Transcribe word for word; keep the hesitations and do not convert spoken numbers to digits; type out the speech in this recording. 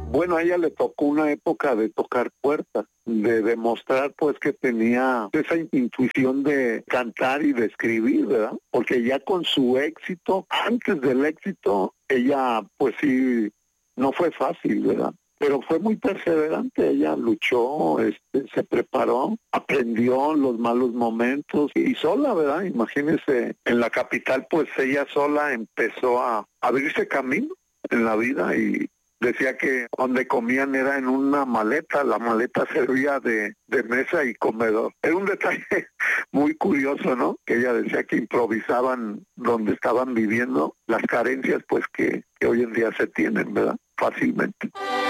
Bueno, a ella le tocó una época de tocar puertas, de demostrar pues que tenía esa intuición de cantar y de escribir, ¿verdad? Porque ya con su éxito, antes del éxito, ella pues sí, no fue fácil, ¿verdad? Pero fue muy perseverante, ella luchó, este, se preparó, aprendió los malos momentos y sola, ¿verdad? Imagínense, en la capital pues ella sola empezó a abrirse camino en la vida y decía que donde comían era en una maleta, la maleta servía de, de mesa y comedor. Era un detalle muy curioso, ¿no? Que ella decía que improvisaban donde estaban viviendo las carencias pues que, que hoy en día se tienen, ¿verdad? Fácilmente.